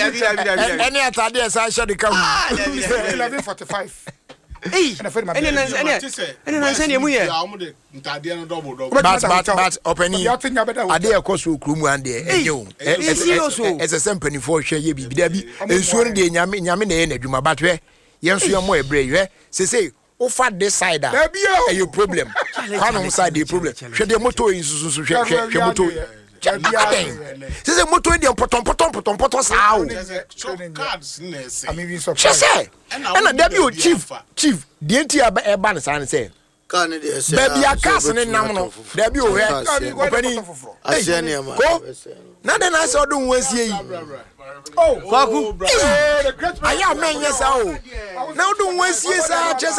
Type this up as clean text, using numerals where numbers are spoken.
Any atade esa should come. 11:45. Hey, and send you here. But opening. Ade koso krum and there. It's a same penny for share ye bi bi. Ensuring the nyame na enadwuma but we yenso ye mo ebre say offer this side your problem. Can side the problem. Hwe the motor insusu hwe motor. Say the motor dey potom sao. I mean so. Say and there chief the entire e ban san say Can it is baby a cast in nam no there be o he opening go na den I saw do wansie yi Kwaku aya men yes o na do wansie sa